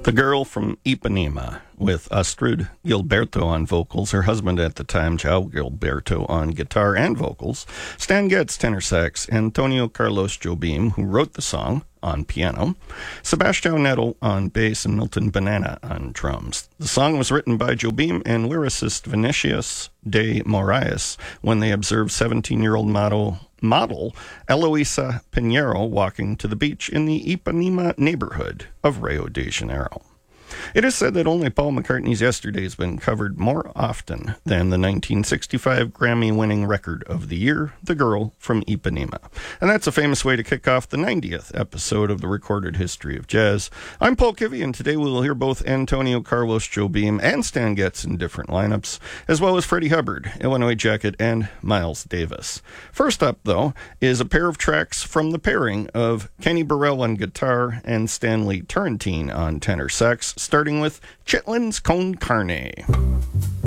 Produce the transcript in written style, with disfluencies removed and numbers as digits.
The Girl from Ipanema, with Astrid Gilberto on vocals, her husband at the time, João Gilberto, on guitar and vocals, Stan Getz, tenor sax, Antonio Carlos Jobim, who wrote the song, on piano, Sebastião Nettel on bass, and Milton Banana on drums. The song was written by Jobim and lyricist Vinicius de Moraes when they observed 17-year-old model Eloisa Pinheiro walking to the beach in the Ipanema neighborhood of Rio de Janeiro. It is said that only Paul McCartney's Yesterday has been covered more often than the 1965 Grammy-winning record of the year, The Girl from Ipanema. And that's a famous way to kick off the 90th episode of the Recorded History of Jazz. I'm Paul Kivy, and today we will hear both Antonio Carlos Jobim and Stan Getz in different lineups, as well as Freddie Hubbard, Illinois Jacket, and Miles Davis. First up, though, is a pair of tracks from the pairing of Kenny Burrell on guitar and Stanley Turrentine on tenor sax, starting with Chitlins Con Carne.